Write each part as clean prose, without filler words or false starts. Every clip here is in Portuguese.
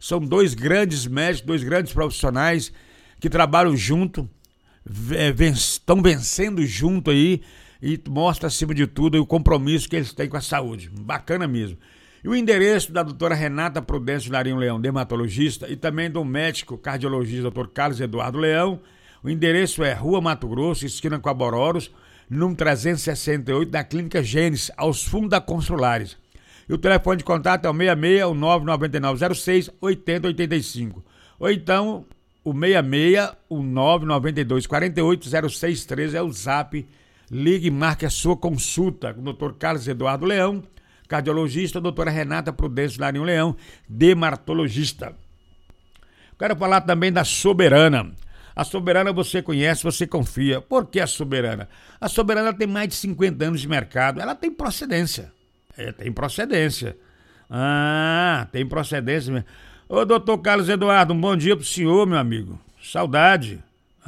São dois grandes médicos, dois grandes profissionais que trabalham junto, estão vencendo junto aí e mostra acima de tudo o compromisso que eles têm com a saúde. Bacana mesmo. E o endereço da doutora Renata Prudêncio Larinho Leão, dermatologista, e também do médico cardiologista doutor Carlos Eduardo Leão. O endereço é Rua Mato Grosso, esquina com a Bororos, número 368, da Clínica Gênesis, aos fundos da Consulares. E o telefone de contato é o 66 99906 8085. Ou então o 66 992 48 0613 é o zap. Ligue e marque a sua consulta com o Dr. Carlos Eduardo Leão, cardiologista, a doutora Renata Prudêncio Larinho Leão, dermatologista. Quero falar também da Soberana. A Soberana você conhece, você confia. Por que a Soberana? A Soberana tem mais de 50 anos de mercado. Ela tem procedência. Tem procedência. Tem procedência mesmo. Ô, doutor Carlos Eduardo, um bom dia pro senhor, meu amigo. Saudade.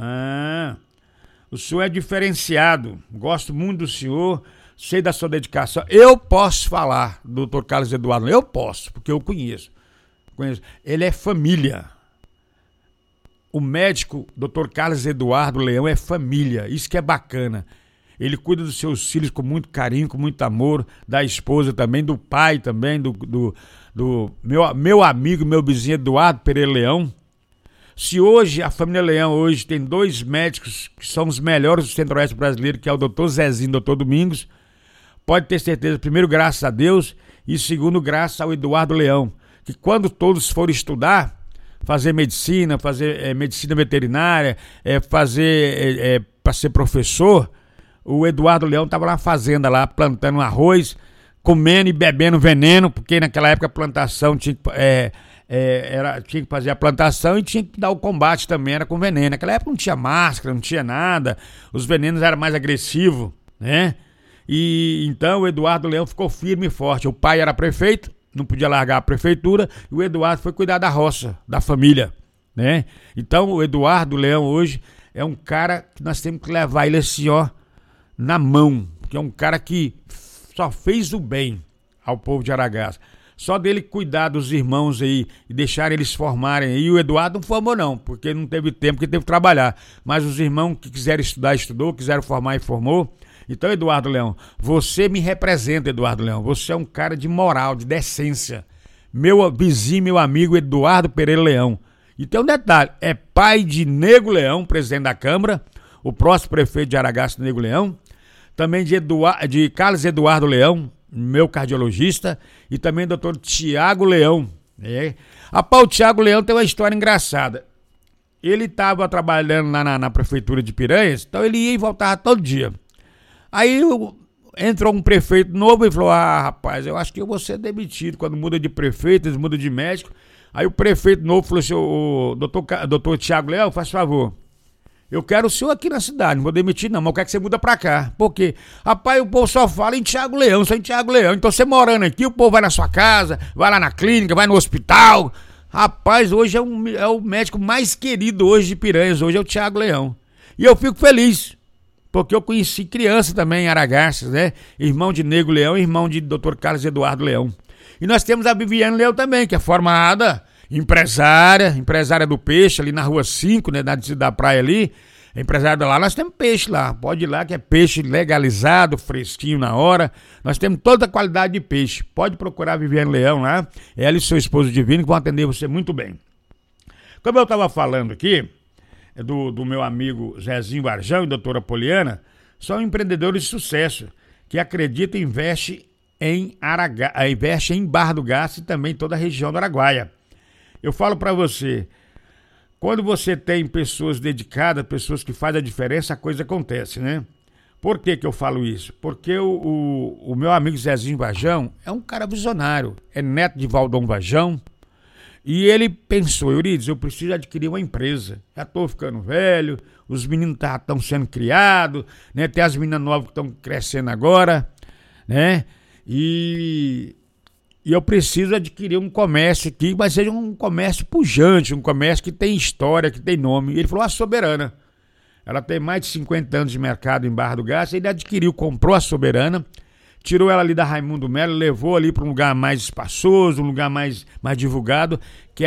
O senhor é diferenciado. Gosto muito do senhor. Sei da sua dedicação. Eu posso falar, doutor Carlos Eduardo. Eu posso, porque eu conheço. Ele é família. O médico, doutor Carlos Eduardo Leão, é família. Isso que é bacana. Ele cuida dos seus filhos com muito carinho, com muito amor, da esposa também, do pai também, do meu amigo, meu vizinho Eduardo Pereira Leão. Se hoje, a família Leão hoje tem dois médicos que são os melhores do Centro-Oeste brasileiro, que é o doutor Zezinho e o doutor Domingos, pode ter certeza, primeiro, graças a Deus, e segundo, graças ao Eduardo Leão, que quando todos forem estudar, fazer medicina, fazer medicina veterinária, para ser professor, o Eduardo Leão estava lá na fazenda, lá plantando arroz, comendo e bebendo veneno, porque naquela época a plantação tinha que fazer a plantação e tinha que dar o combate também, era com veneno. Naquela época não tinha máscara, não tinha nada, os venenos eram mais agressivos, né? E então o Eduardo Leão ficou firme e forte. O pai era prefeito, não podia largar a prefeitura, e o Eduardo foi cuidar da roça, da família, né? Então o Eduardo Leão hoje é um cara que nós temos que levar ele assim, ó, na mão, que é um cara que só fez o bem ao povo de Aragaço. Só dele cuidar dos irmãos aí e deixar eles formarem aí. O Eduardo não formou não, porque não teve tempo, porque teve que trabalhar. Mas os irmãos que quiseram estudar, estudou, quiseram formar e formou. Então, Eduardo Leão, você me representa, Eduardo Leão. Você é um cara de moral, de decência. Meu vizinho, meu amigo Eduardo Pereira Leão. E tem um detalhe, é pai de Nego Leão, presidente da Câmara, o próximo prefeito de Aragaço, Nego Leão. Também de Carlos Eduardo Leão, meu cardiologista, e também do doutor Tiago Leão. O Tiago Leão tem uma história engraçada. Ele estava trabalhando lá na prefeitura de Piranhas, então ele ia e voltava todo dia. Aí entrou um prefeito novo e falou: rapaz, eu acho que eu vou ser demitido. Quando muda de prefeito, eles mudam de médico. Aí o prefeito novo falou assim: o doutor Tiago Leão, faz favor, eu quero o senhor aqui na cidade, não vou demitir não, mas eu quero que você muda pra cá. Por quê? Rapaz, o povo só fala em Tiago Leão, só em Tiago Leão. Então você morando aqui, o povo vai na sua casa, vai lá na clínica, vai no hospital. Rapaz, hoje é o médico mais querido hoje de Piranhas, hoje é o Tiago Leão. E eu fico feliz, porque eu conheci criança também em Aragaças, né? Irmão de Nego Leão e irmão de Dr. Carlos Eduardo Leão. E nós temos a Viviane Leão também, que é formada, empresária do peixe, ali na Rua 5, né, da praia ali, empresária lá, nós temos peixe lá, pode ir lá que é peixe legalizado, fresquinho na hora, nós temos toda a qualidade de peixe, pode procurar a Viviane Leão lá, ela e seu esposo Divino que vão atender você muito bem. Como eu estava falando aqui, do meu amigo Zezinho Varjão e doutora Poliana, são empreendedores de sucesso, que acreditam e investem em Barra do Garça e também toda a região do Araguaia. Eu falo para você, quando você tem pessoas dedicadas, pessoas que fazem a diferença, a coisa acontece, né? Por que eu falo isso? Porque o meu amigo Zezinho Vajão é um cara visionário, é neto de Valdom Vajão, e ele pensou: Eurides, eu preciso adquirir uma empresa, já estou ficando velho, os meninos estão sendo criados, né? Tem as meninas novas que estão crescendo agora, né? E eu preciso adquirir um comércio aqui, mas seja um comércio pujante, um comércio que tem história, que tem nome. E ele falou: a Soberana. Ela tem mais de 50 anos de mercado em Barra do Garça. Ele adquiriu, comprou a Soberana, tirou ela ali da Raimundo Melo, levou ali para um lugar mais espaçoso, um lugar mais divulgado, que é